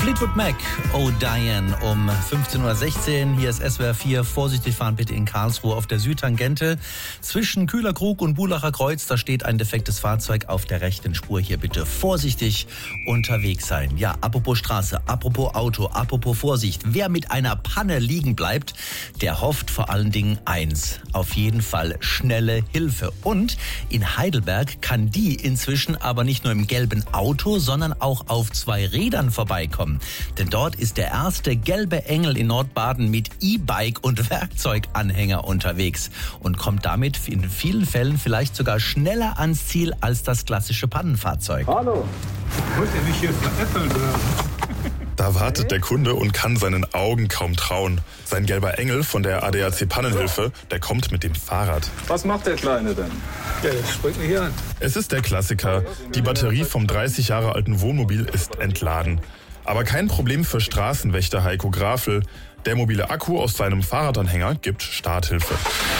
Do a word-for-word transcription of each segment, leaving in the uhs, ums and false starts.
Fleetwood Mac, Oh Diane, um fünfzehn Uhr sechzehn. Hier ist S W R vier. Vorsichtig fahren bitte in Karlsruhe auf der Südtangente. Zwischen Kühlerkrug und Bulacher Kreuz, da steht ein defektes Fahrzeug auf der rechten Spur. Hier bitte vorsichtig unterwegs sein. Ja, apropos Straße, apropos Auto, apropos Vorsicht. Wer mit einer Panne liegen bleibt, der hofft vor allen Dingen eins. Auf jeden Fall schnelle Hilfe. Und in Heidelberg kann die inzwischen aber nicht nur im gelben Auto, sondern auch auf zwei Rädern vorbeikommen. Denn dort ist der erste gelbe Engel in Nordbaden mit E-Bike und Werkzeuganhänger unterwegs und kommt damit in vielen Fällen vielleicht sogar schneller ans Ziel als das klassische Pannenfahrzeug. Hallo. Muss ich mich hier veräppeln oder? Da wartet der Kunde und kann seinen Augen kaum trauen. Sein gelber Engel von der A D A C Pannenhilfe, der kommt mit dem Fahrrad. Was macht der Kleine denn? Ja, das springt mich hier an. Es ist der Klassiker. Die Batterie vom dreißig Jahre alten Wohnmobil ist entladen. Aber kein Problem für Straßenwächter Heiko Grafel. Der mobile Akku aus seinem Fahrradanhänger gibt Starthilfe.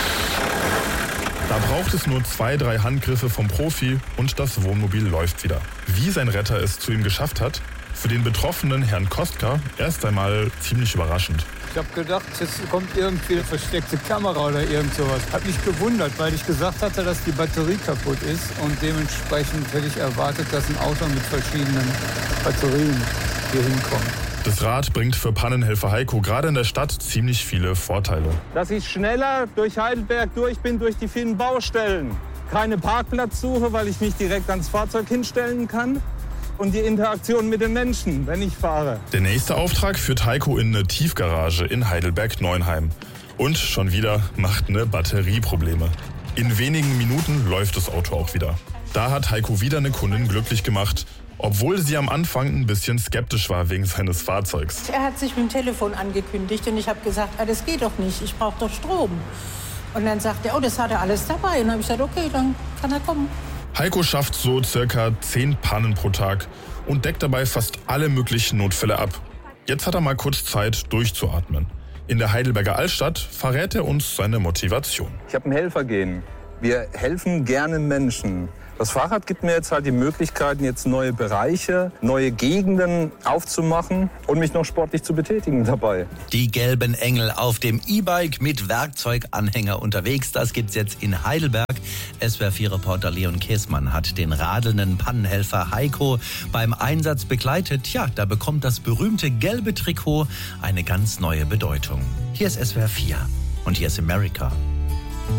Da braucht es nur zwei, drei Handgriffe vom Profi und das Wohnmobil läuft wieder. Wie sein Retter es zu ihm geschafft hat, für den betroffenen Herrn Kostka erst einmal ziemlich überraschend. Ich habe gedacht, jetzt kommt irgendwie eine versteckte Kamera oder irgend sowas. Hat mich gewundert, weil ich gesagt hatte, dass die Batterie kaputt ist. Und dementsprechend hätte ich erwartet, dass ein Auto mit verschiedenen Batterien hier hinkommt. Das Rad bringt für Pannenhelfer Heiko gerade in der Stadt ziemlich viele Vorteile. Dass ich schneller durch Heidelberg durch bin, durch die vielen Baustellen. Keine Parkplatzsuche, weil ich mich direkt ans Fahrzeug hinstellen kann. Und die Interaktion mit den Menschen, wenn ich fahre. Der nächste Auftrag führt Heiko in eine Tiefgarage in Heidelberg-Neunheim. Und schon wieder macht eine Batterie Probleme. In wenigen Minuten läuft das Auto auch wieder. Da hat Heiko wieder eine Kundin glücklich gemacht, obwohl sie am Anfang ein bisschen skeptisch war wegen seines Fahrzeugs. Er hat sich mit dem Telefon angekündigt und ich habe gesagt, ah, das geht doch nicht, ich brauche doch Strom. Und dann sagt er, oh, das hat er alles dabei. Und dann habe ich gesagt, okay, dann kann er kommen. Heiko schafft so circa zehn Pannen pro Tag und deckt dabei fast alle möglichen Notfälle ab. Jetzt hat er mal kurz Zeit, durchzuatmen. In der Heidelberger Altstadt verrät er uns seine Motivation. Ich habe ein Helfergehen. Wir helfen gerne Menschen. Das Fahrrad gibt mir jetzt halt die Möglichkeiten, jetzt neue Bereiche, neue Gegenden aufzumachen und mich noch sportlich zu betätigen dabei. Die gelben Engel auf dem E-Bike mit Werkzeuganhänger unterwegs. Das gibt's jetzt in Heidelberg. S W R vier Reporter Leon Käßmann hat den radelnden Pannenhelfer Heiko beim Einsatz begleitet. Ja, da bekommt das berühmte gelbe Trikot eine ganz neue Bedeutung. Hier ist S W R vier und hier ist America.